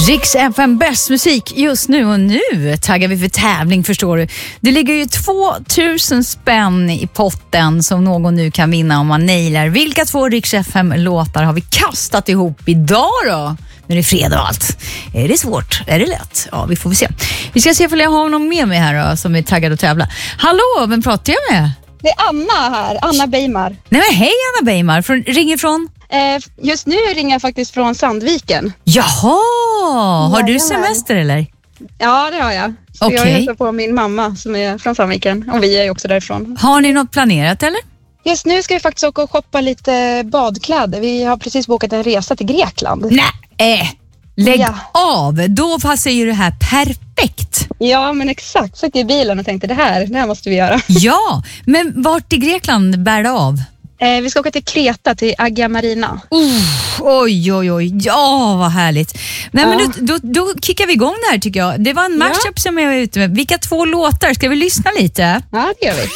Rix FM bäst musik just nu, och nu taggar vi för tävling, förstår du. Det ligger ju 2000 spänn i potten som någon nu kan vinna om man nailar. Vilka 2 Rix FM-låtar har vi kastat ihop idag då? Nu är det fredag och allt. Är det svårt? Är det lätt? Ja, vi får vi se. Vi ska se om jag har någon med mig här då, som är taggad att tävla. Hallå, vem pratar jag med? Det är Anna här, Anna Beimar. Nej men hej Anna Beimar, ringer från? Just nu ringer jag faktiskt från Sandviken. Jaha, har du semester eller? Ja, det har jag. Så Okay. Jag hälsar på min mamma som är från Sandviken, och vi är också därifrån. Har ni något planerat eller? Just nu ska vi faktiskt åka och shoppa lite badkläder. Vi har precis bokat en resa till Grekland. Nej, lägg av. Då passar ju det här perfekt. Ja, men exakt. Satt i bilen och tänkte det här måste vi göra. Ja, men vart i Grekland bär det av? Vi ska åka till Kreta, till Agia Marina. Oj. Ja, vad härligt. Nej, men då kickar vi igång det här tycker jag. Det var en matchup som jag var ute med. Vilka 2 låtar? Ska vi lyssna lite? Ja, det gör vi.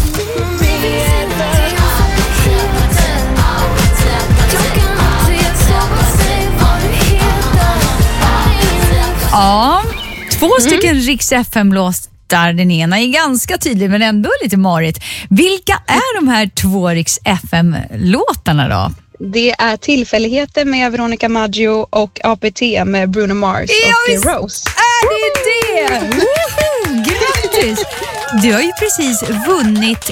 Ja, 2 stycken Rix FM-låtar. Den ena är ganska tydlig men ändå lite marigt. Vilka är de här 2 Rix FM-låtarna då? Det är Tillfälligheter med Veronica Maggio och APT med Bruno Mars och Rose. Är det det? Woho! Grattis! Du har ju precis vunnit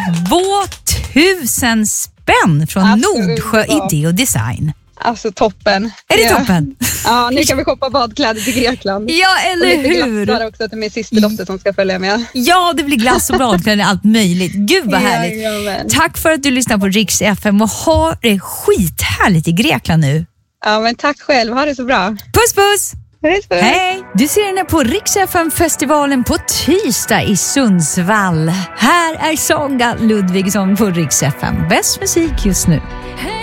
2000 spänn från Nordsjö Idé och Design. Alltså toppen. Är det toppen? Ja, nu kan vi shoppa badkläder till Grekland. Ja, eller och lite hur? glassar också till min systerdotter som ska följa med. Ja, det blir glass och badkläder, allt möjligt. Gud vad härligt. Jajamän. Tack för att du lyssnar på Rix FM och ha det skithärligt i Grekland nu. Ja, men tack själv. Ha det så bra. Puss, puss! Puss. Hej! Du ser henne på Rix FM-festivalen på tisdag i Sundsvall. Här är Saga Ludvigsson på Rix FM. Bäst musik just nu.